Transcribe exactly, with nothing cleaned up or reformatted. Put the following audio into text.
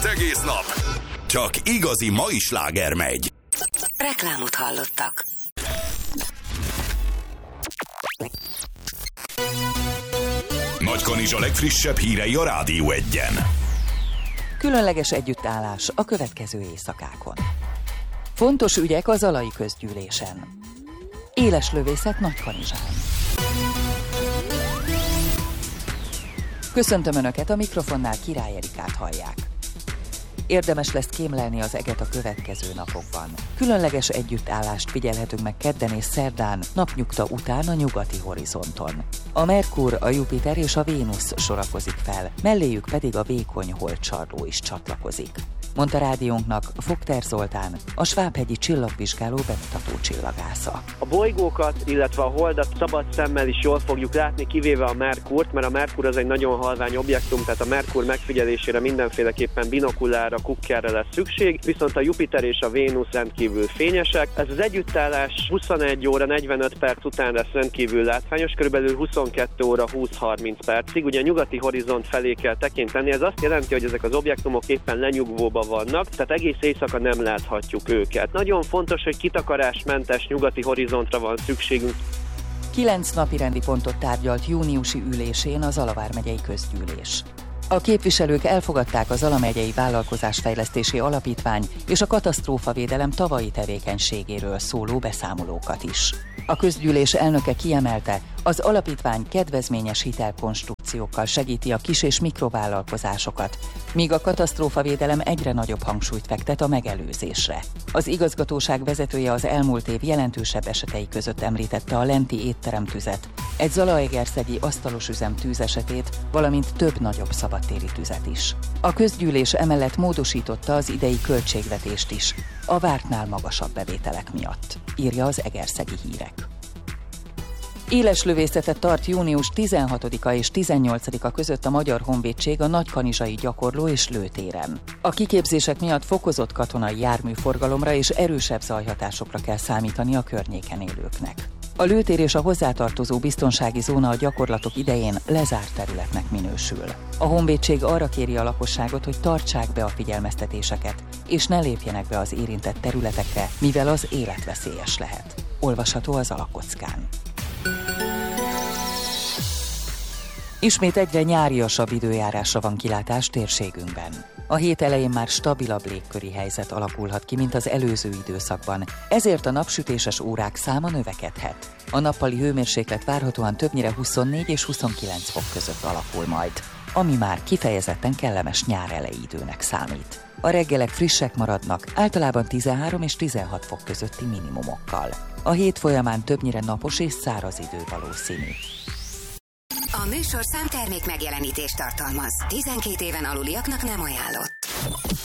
Egész nap. Csak igazi mai sláger megy. Reklámot hallottak. Nagykanizsa legfrissebb hírei a Rádió Egyen. Különleges együttállás a következő éjszakákon. Fontos ügyek a Zalai Közgyűlésen. Éles lövészet Nagykanizsán. Köszöntöm Önöket, a mikrofonnál Király Erikát hallják. Érdemes lesz kémlelni az eget a következő napokban. Különleges együttállást figyelhetünk meg kedden és szerdán, napnyugta után a nyugati horizonton. A Merkur, a Jupiter és a Vénusz sorakozik fel, melléjük pedig a vékony holdcsarló is csatlakozik. Mondta rádiónknak Fogter Zoltán, a Svábhegyi csillagvizsgáló bemutató csillagásza. A bolygókat, illetve a holdat szabad szemmel is jól fogjuk látni, kivéve a Merkurt, mert a Merkur az egy nagyon halvány objektum, tehát a Merkur megfigyelésére mindenféleképpen binokulára, kukkerre lesz szükség, viszont a Jupiter és a Vénusz rendkívül fényesek. Ez az együttállás huszonegy óra negyvenöt perc után lesz rendkívül látványos, körülbelül huszonkettő óra húsz-harminc percig. Ugye a nyugati horizont felé kell tekinteni, ez azt jelenti, hogy ezek az objektumok éppen lenyugvóban vannak, tehát egész éjszaka nem láthatjuk őket. Nagyon fontos, hogy kitakarásmentes nyugati horizontra van szükségünk. Kilenc napirendi pontot tárgyalt júniusi ülésén a Zala vármegyei közgyűlés. A képviselők elfogadták a Zala megyei Vállalkozásfejlesztési Alapítvány és a katasztrófavédelem tavalyi tevékenységéről szóló beszámolókat is. A közgyűlés elnöke kiemelte, az alapítvány kedvezményes hitelkonstrukciókkal segíti a kis- és mikrovállalkozásokat, míg a katasztrófavédelem egyre nagyobb hangsúlyt fektet a megelőzésre. Az igazgatóság vezetője az elmúlt év jelentősebb esetei között említette a lenti étteremtüzet, egy zalaegerszegi asztalosüzem tűzesetét, valamint több nagyobb szabadtéri tüzet is. A közgyűlés emellett módosította az idei költségvetést is, a vártnál magasabb bevételek miatt, írja az Egerszegi Hírek. Éles lövészetet tart június tizenhatodika és tizennyolcadika között a Magyar Honvédség a nagykanizsai gyakorló és lőtéren. A kiképzések miatt fokozott katonai járműforgalomra és erősebb zajhatásokra kell számítani a környéken élőknek. A lőtér és a hozzátartozó biztonsági zóna a gyakorlatok idején lezárt területnek minősül. A honvédség arra kéri a lakosságot, hogy tartsák be a figyelmeztetéseket, és ne lépjenek be az érintett területekre, mivel az életveszélyes lehet. Olvasható az alakockán. Ismét egyre nyáriasabb időjárásra van kilátás térségünkben. A hét elején már stabilabb légköri helyzet alakulhat ki, mint az előző időszakban, ezért a napsütéses órák száma növekedhet. A nappali hőmérséklet várhatóan többnyire huszonnégy és huszonkilenc fok között alakul majd, ami már kifejezetten kellemes nyár elejé időnek számít. A reggelek frissek maradnak, általában tizenhárom és tizenhat fok közötti minimumokkal. A hét folyamán többnyire napos és száraz idő valószínű. A műsorszám termék megjelenítést tartalmaz. tizenkét éven aluliaknak nem ajánlott.